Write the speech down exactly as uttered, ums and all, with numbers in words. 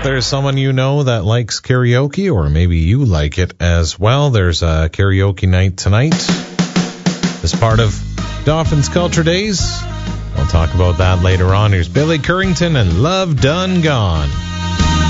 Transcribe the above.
if there's someone you know that likes karaoke, or maybe you like it as well, there's a karaoke night tonight as part of Dauphin's Culture Days. We'll talk about that later on. Here's Billy Currington and Love Done Gone.